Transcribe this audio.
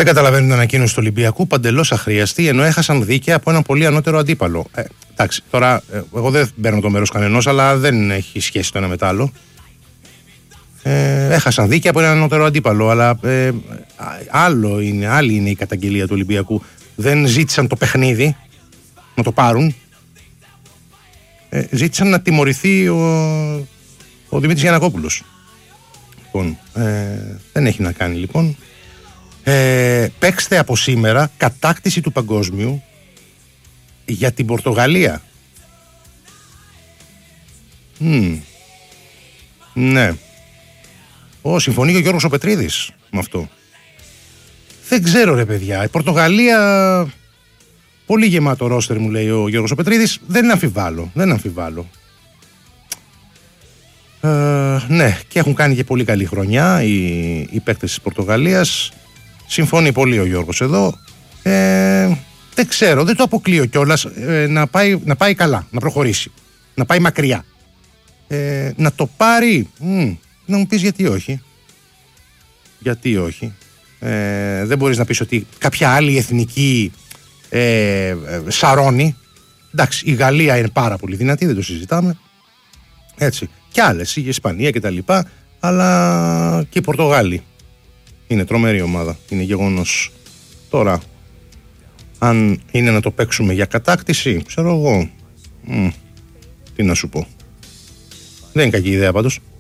Δεν καταλαβαίνω την ανακοίνωση του Ολυμπιακού, παντελώς αχρίαστη, ενώ έχασαν δίκαια από έναν πολύ ανώτερο αντίπαλο. Εντάξει, τώρα εγώ δεν παίρνω το μέρος κανενός, αλλά δεν έχει σχέση το ένα με το άλλο. Έχασαν δίκαια από έναν ανώτερο αντίπαλο, αλλά άλλη είναι η καταγγελία του Ολυμπιακού. Δεν ζήτησαν το παιχνίδι να το πάρουν. Ζήτησαν να τιμωρηθεί ο Δημήτρης Γιαννακόπουλος. Λοιπόν, δεν έχει να κάνει λοιπόν. Παίξτε από σήμερα κατάκτηση του παγκόσμιου για την Πορτογαλία. Ναι. Συμφωνεί και ο Γιώργος ο Πετρίδης με αυτό. Δεν ξέρω ρε παιδιά. Η Πορτογαλία, πολύ γεμάτο ρόστερ μου λέει ο Γιώργος ο Πετρίδης. Δεν αμφιβάλλω. Ναι, και έχουν κάνει και πολύ καλή χρονιά οι παίκτες της Πορτογαλίας. Συμφωνεί πολύ ο Γιώργος εδώ. Δεν ξέρω, δεν το αποκλείω κιόλας να πάει καλά, να προχωρήσει, να πάει μακριά. Να το πάρει, να μου πεις γιατί όχι. Γιατί όχι. Δεν μπορείς να πεις ότι κάποια άλλη εθνική σαρώνει. Εντάξει, η Γαλλία είναι πάρα πολύ δυνατή, δεν το συζητάμε. Έτσι. Κι άλλες, η Ισπανία κτλ. Αλλά και οι Πορτογάλοι είναι τρομερή ομάδα. Είναι γεγονός. Τώρα, αν είναι να το παίξουμε για κατάκτηση, ξέρω εγώ. Τι να σου πω. Δεν είναι κακή ιδέα πάντως.